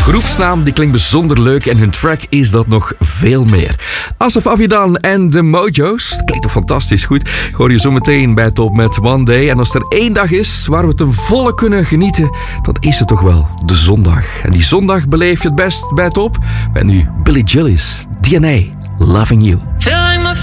groepsnaam die klinkt bijzonder leuk en hun track is dat nog veel meer. Asaf Avidan en de Mojo's. Klinkt toch fantastisch goed. Hoor je zo meteen bij Top met One Day. En als er één dag is waar we ten volle kunnen genieten, dan is het toch wel de zondag. En die zondag beleef je het best bij Top. Met nu Billy Gillies, DNA, Loving You.